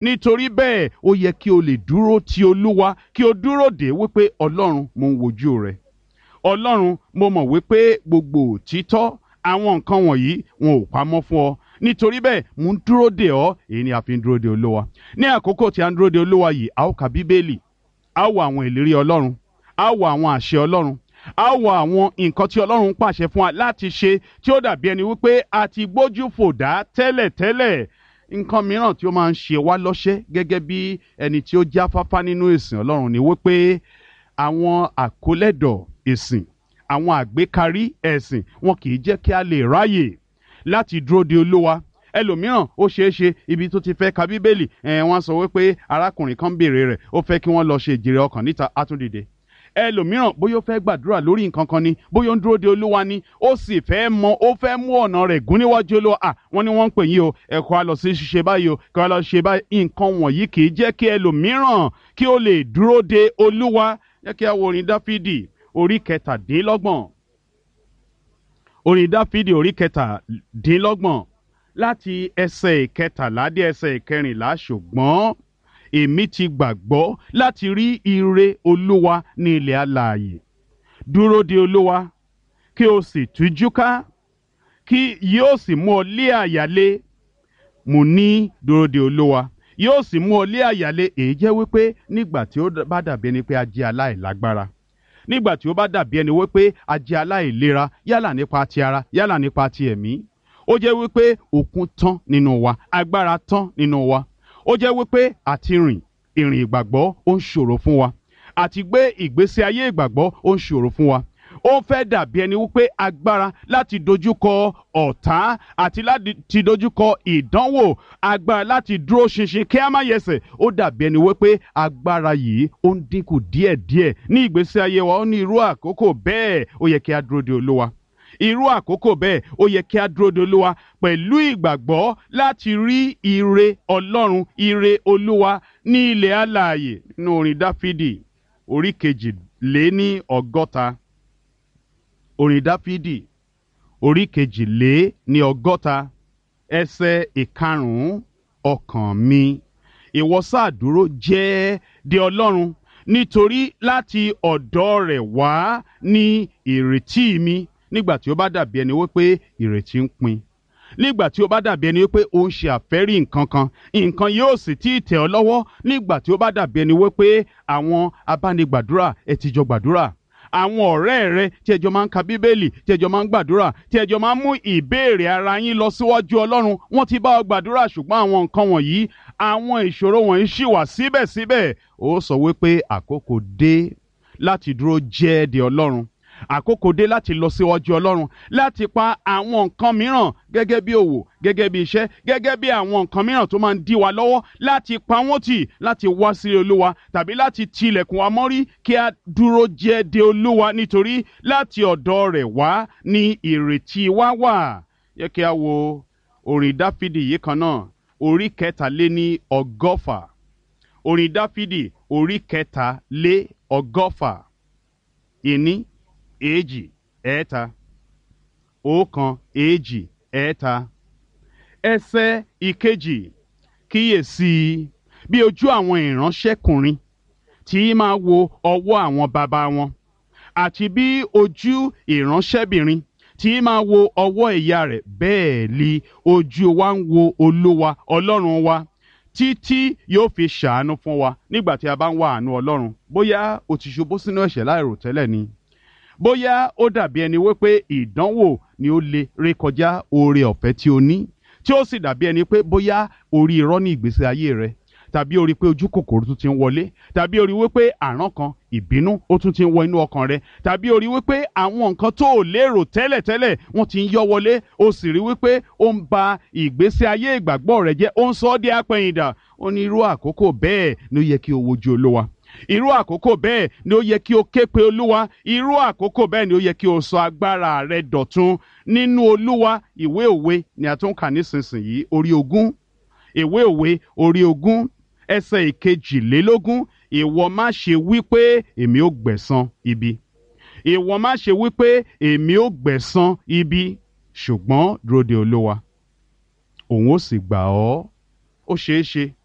nítorí bẹ́ẹ̀ ó yẹ kí o lè dúró ti Olúwa, kí o dúró dè wípé Ọlọ́run, mo ń wojú rẹ. Ọlọ́run, mo mọ̀ wípé gbogbo òtítọ́ àwọn nǹkan wọ̀nyí wọn ò pamọ́ fún ọ. Nítorí bẹ́ẹ̀ mo ń dúró dè ọ́. Èyí ni a fi ń dúró dè Olúwa. Ní àkókò tí a ń dúró dè Olúwa yìí, a ó ka Bíbélì, a ó wo àwọn ìlérí Ọlọ́run, a ó wo àwọn àṣẹ Ọlọ́run, a ó wo àwọn nǹkan tí Ọlọ́run pàṣẹ fún wa láti ṣe, tí ó dàbí ẹni wípé a ti gbójú fò dá tẹ́lẹ̀tẹ́lẹ̀. Nǹkan mìíràn tí ó máa ń ṣe wá lọ́ṣẹ́ gẹ́gẹ́ bí ẹni tí ó jáfáfá nínú ìsìn Ọlọ́run ni wípé àwọn àkólẹ́dọ̀ ìsìn, àwọn àgbékarí ẹ̀sìn, wọn kì í jẹ́ kí a lè ráyè láti dúró de Olúwa. Ẹlòmíràn ó ṣeé ṣe ibi tó ti fẹ́ ka Bíbélì, wọ́n sọ wípé arákùnrin kan béèrè rẹ̀, ó fẹ́ kí wọ́n lọ ṣe ìjèrè ọkàn níta, á tún dìde. Ẹlòmíràn bóyá ó fẹ́ gbàdúrà lórí nǹkan kan ni, bóyá ó ń dúró de Olúwa ni, ó sì fẹ́ mú ọ̀nà rẹ̀ gún níwájú Olúwa. Wọ́n ní wọ́n ń pè yín o, ẹ kó a lọ sí ṣiṣẹ́ báyìí o, kó a lọ ṣe báyìí. Nǹkan wọ̀nyí kì í jẹ́ kí ẹlòmíràn kí ó lè dúró de Olúwa. Jẹ́ kí a wo orin Dáfídì orí kẹtàdínlọ́gbọ̀n. Orin Dáfídì orí kẹtàdínlọ́gbọ̀n láti ẹsẹ̀ ìkẹtàlá dé ẹsẹ̀ ìkẹrìnlá. Ṣùgbọ́n èmi ti gbàgbọ́ láti rí ire Olúwa ní ilẹ̀ alààyè. Dúró de Olúwa kí o sì tújú ká, kí yóò sì mú ọ lé àyà le. Mo ní dúró de Olúwa, yóò sì mú ọ lé àyà le. Èyí jẹ́ wípé nígbà tí ó bá dàbí ẹni pé a jẹ́ aláìlágbára, nígbà tí ó bá dàbí ẹni wípé a jẹ́ aláìlera, yálà nípa ti ara, yálà nípa ti ẹ̀mí, ó jẹ́ wípé okun tán nínú wa, agbára tán nínú wa. Ó jẹ́ wípé àti ìrìn ìgbàgbọ́ ó ń ṣòro fún wa, àti gbé ìgbésí ayé ìgbàgbọ́ ó ń ṣòro fún wa. Ó fẹ́ dàbí ẹni wípé agbára láti dojúkọ ọ̀tá àti láti dojúkọ ìdánwò, agbára láti dúró ṣinṣin kí a má yẹsẹ̀, ó dàbí ẹni wípé agbára yìí ó ń dínkù díẹ̀díẹ̀ ní ìgbésí ayé wa. Ó ní irú àkókò bẹ́ẹ̀ ó yẹ kí a dúró de Olúwa. Irú àkókò bẹ́ẹ̀ ó yẹ kí a dúró de Olúwa pẹ̀lú ìgbàgbọ́ láti rí ire Ọlọ́run, ire Olúwa ní ilẹ̀ alààyè. Nínú orin Dáfídì orí kejìléní-ọgọ́ta. Orin Dáfídì orí kejìléní-ọgọ́ta ẹsẹ̀ ìkarùn-ún. Ọkàn mi, ìwọ sáà dúró jẹ́ de Ọlọ́run, nítorí láti ọ̀dọ̀ rẹ̀ wá ní ìrètí mi. Nígbà tí ó bá dàbí ẹni wípé ìrètí ń pin, nígbà tí ó bá dàbí ẹni wípé ó ń ṣe àfẹ́rí nǹkan kan, nǹkan yóò sì tí ì tẹ̀ ọ́ lọ́wọ́. Nígbà tí ó bá dàbí ẹni wípé àwọn abánigbàdúrà ẹ ti jọ gbàdúrà, àwọn ọ̀rẹ́ rẹ tí ẹjọ́ máa ń ka Bíbélì, tí ẹjọ́ máa ń gbàdúrà, tí ẹjọ́ máa ń mú ìbéèrè ara yín lọ síwájú Ọlọ́run, wọ́n ti bá ọ gbàdúrà, ṣùgbọ́n àwọn nǹkan wọ̀nyí, àwọn ìṣòro wọ̀nyí ṣì wà síbẹ̀síbẹ̀. Ó sọ wípé àkókò dé láti dúró jẹ́ de Ọlọ́run. Àkókò dé láti lọ síwájú Ọlọ́run, láti pa àwọn nǹkan mìíràn gẹ́gẹ́ bí òwò, gẹ́gẹ́ bí iṣẹ́, gẹ́gẹ́ bí àwọn nǹkan mìíràn tó máa ń dí wa lọ́wọ́, láti pa wọ́n tì, láti wá sí Olúwa, tàbí láti tilẹ̀kùn wa mọ́rí kí a dúró jẹ́ de Olúwa, nítorí láti ọ̀dọ̀ rẹ̀ wá ní ìrètí wa wà. Yẹ kí a wo orin Dáfídì yìí kan náà, orí kẹtàléní-ọgọ́fà. Orin Dáfídì orí kẹtàlé-ọgọ́fà. Ìní, èjì, ẹ̀ta. Ọ̀kan, èjì, ẹ̀ta. Ẹsẹ̀ ìkejì. Kíyèsí bí ojú àwọn ìránṣẹ́kùnrin tí máa wo ọwọ́ àwọn baba wọn, àti bí ojú ìránṣẹ́bìnrin tí máa wo ọwọ́ ìyá rẹ̀, bẹ́ẹ̀ li ojú wa ń wo Olúwa Ọlọ́run wa, títí yóò fi ṣàánú fún wa. Nígbà tí a bá ń wá àánú Ọlọ́run, bóyá o ti ṣubú sínú ẹ̀ṣẹ̀ láìròtẹ́lẹ̀ ni, bóyá ó dàbí ẹni wípé ìdánwò ni ó lè rékọjá oore ọ̀fẹ́ tí o ní, tí ó sì dàbí ẹni pé bóyá orí irọ́ ní ìgbésí ayé rẹ, tàbí orí pé ojú kòkòrò tún ti ń wọlé, tàbí orí wípé àrán kan, ìbínú ó tún ti ń wọ inú ọkàn rẹ, tàbí orí wípé àwọn nǹkan tó ò lérò tẹ́lẹ̀tẹ́lẹ̀ wọ́n ti ń yọ́ wọlé, ó sì rí wípé ó ń ba ìgbésí ayé ìgbàgbọ́ rẹ jẹ́, ó ń sọ ọ́ di apẹ̀yìndà. Ó ní irú àkókò bẹ́ẹ̀ ni ó yẹ kí o wojú Olúwa. Irú àkókò bẹ́ẹ̀ ni ó yẹ kí o ké pe Olúwa. Irú àkókò bẹ́ẹ̀ ni ó yẹ kí o sọ agbára rẹ dọ̀tun nínú Olúwa. Ìwé Òwe ni a tún kà nísinsìnyí, orí 20. Ìwé Òwe orí 20 ẹsẹ̀ ìkejìlélógún. Ìwọ má ṣe wí pé èmi ó gbẹ̀san ibi. Ìwọ má ṣe wí pé èmi ó gbẹ̀san ibi, ṣùgbọ́n dúró de Olúwa, òun ó sì gbà ọ́. Ó ṣeé ṣe